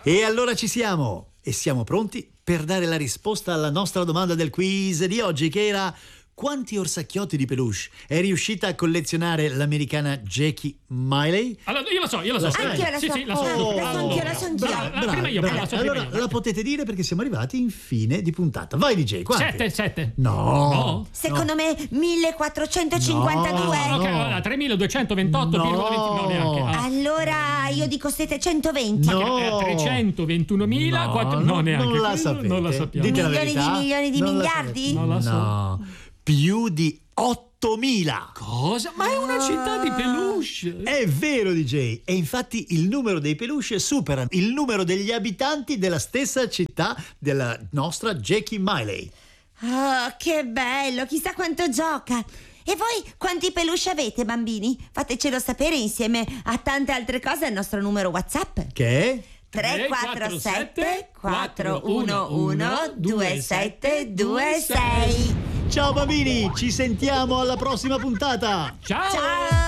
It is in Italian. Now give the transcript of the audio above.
E allora ci siamo e siamo pronti per dare la risposta alla nostra domanda del quiz di oggi, che era: quanti orsacchiotti di peluche è riuscita a collezionare l'americana Jackie Miley? Allora, io la so. Anch'io la so. Sì, la so. La so anch'io. Prima io. Allora la potete dire, perché siamo arrivati in fine di puntata. Vai DJ, quanti? 7. No. Secondo me 1452. Ok, allora 3228, no, neanche. Allora io dico 720. No. 321.000. No, neanche. Non la sapete. Non la sappiamo. Dite la Milioni di verità. milioni di Non la miliardi? sapete. Non la so. No. Più di 8.000. Cosa? Ma è una città di peluche. È vero, DJ. E infatti il numero dei peluche supera il numero degli abitanti della stessa città della nostra Jackie Miley. Oh, che bello, chissà quanto gioca. E voi quanti peluche avete, bambini? Fatecelo sapere insieme a tante altre cose al nostro numero WhatsApp. Che è? 347 411 2726. Ciao bambini, ci sentiamo alla prossima puntata. Ciao. Ciao!